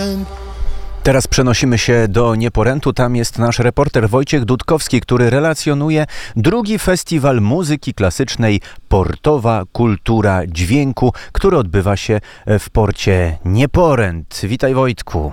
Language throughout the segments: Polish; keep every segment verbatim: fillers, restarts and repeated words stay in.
Teraz przenosimy się do Nieporętu. Tam jest nasz reporter Wojciech Dudkowski, który relacjonuje drugi festiwal muzyki klasycznej Portowa Kultura Dźwięku, który odbywa się w porcie Nieporęt. Witaj, Wojtku.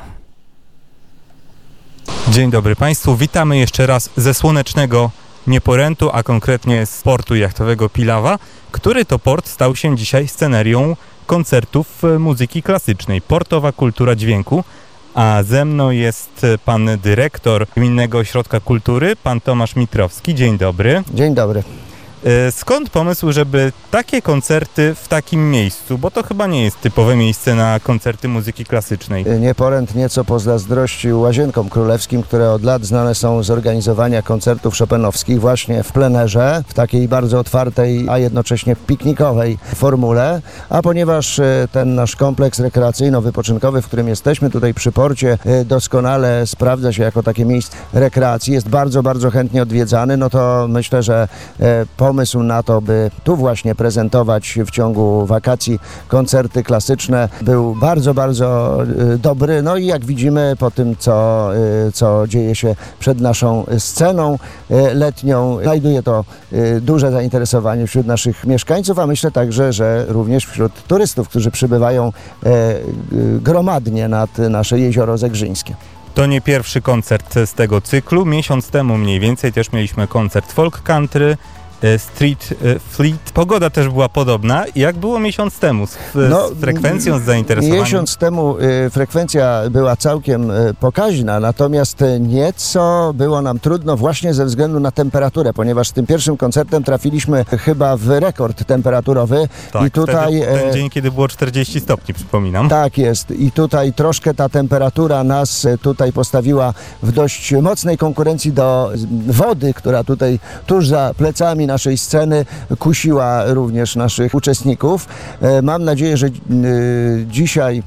Dzień dobry Państwu. Witamy jeszcze raz ze słonecznego Nieporętu, a konkretnie z portu jachtowego Pilawa, który to port stał się dzisiaj scenerią koncertów muzyki klasycznej. Portowa Kultura Dźwięku. A ze mną jest pan dyrektor Gminnego Ośrodka Kultury, pan Tomasz Mitrowski. Dzień dobry. Dzień dobry. Skąd pomysł, żeby takie koncerty w takim miejscu? Bo to chyba nie jest typowe miejsce na koncerty muzyki klasycznej. Nieporęt nieco pozazdrościł Łazienkom Królewskim, które od lat znane są z organizowania koncertów chopinowskich właśnie w plenerze, w takiej bardzo otwartej, a jednocześnie piknikowej formule. A ponieważ ten nasz kompleks rekreacyjno-wypoczynkowy, w którym jesteśmy tutaj przy porcie, doskonale sprawdza się jako takie miejsce rekreacji, jest bardzo, bardzo chętnie odwiedzany, no to myślę, że po Pomysł na to, by tu właśnie prezentować w ciągu wakacji koncerty klasyczne, był bardzo, bardzo dobry. No i jak widzimy po tym, co, co dzieje się przed naszą sceną letnią, znajduje to duże zainteresowanie wśród naszych mieszkańców, a myślę także, że również wśród turystów, którzy przybywają gromadnie nad nasze jezioro Zegrzyńskie. To nie pierwszy koncert z tego cyklu. Miesiąc temu mniej więcej też mieliśmy koncert folk country, Street Fleet. Pogoda też była podobna. Jak było miesiąc temu? Z, no, z frekwencją, z zainteresowaniem? Miesiąc temu y, frekwencja była całkiem y, pokaźna, natomiast nieco było nam trudno właśnie ze względu na temperaturę, ponieważ z tym pierwszym koncertem trafiliśmy chyba w rekord temperaturowy. Tak, i tutaj wtedy, ten dzień, kiedy było czterdzieści stopni, przypominam. Tak jest. I tutaj troszkę ta temperatura nas tutaj postawiła w dość mocnej konkurencji do wody, która tutaj tuż za plecami naszej sceny kusiła również naszych uczestników. Mam nadzieję, że dzisiaj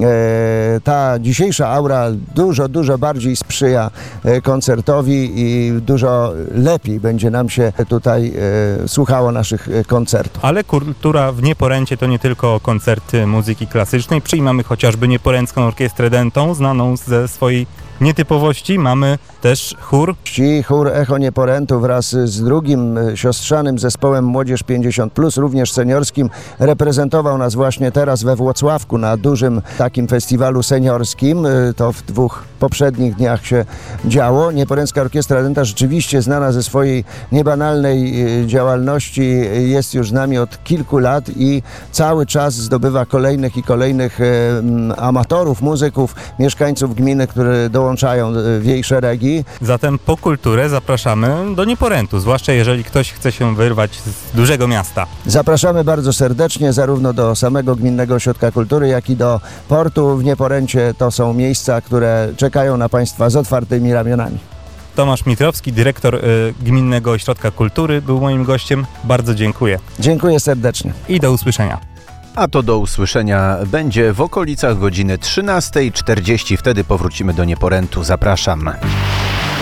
ta dzisiejsza aura dużo, dużo bardziej sprzyja koncertowi i dużo lepiej będzie nam się tutaj słuchało naszych koncertów. Ale kultura w Nieporęcie to nie tylko koncerty muzyki klasycznej. Przyjmamy chociażby Nieporęcką Orkiestrę Dętą, znaną ze swojej nietypowości. Mamy też chór. Chór Echo Nieporętu wraz z drugim siostrzanym zespołem Młodzież pięćdziesiąt plus, również seniorskim, reprezentował nas właśnie teraz we Włocławku na dużym takim festiwalu seniorskim. To w dwóch poprzednich dniach się działo. Nieporęcka Orkiestra Dęta rzeczywiście znana ze swojej niebanalnej działalności jest już z nami od kilku lat i cały czas zdobywa kolejnych i kolejnych amatorów, muzyków, mieszkańców gminy, które dołączają w jej szeregi. Zatem po kulturę zapraszamy do Nieporętu, zwłaszcza jeżeli ktoś chce się wyrwać z dużego miasta. Zapraszamy bardzo serdecznie zarówno do samego Gminnego Ośrodka Kultury, jak i do portu w Nieporęcie. To są miejsca, które czekają na Państwa z otwartymi ramionami. Tomasz Mitrowski, dyrektor y, Gminnego Ośrodka Kultury, był moim gościem. Bardzo dziękuję. Dziękuję serdecznie. I do usłyszenia. A to do usłyszenia będzie w okolicach godziny trzynastej czterdzieści. Wtedy powrócimy do Nieporętu. Zapraszam.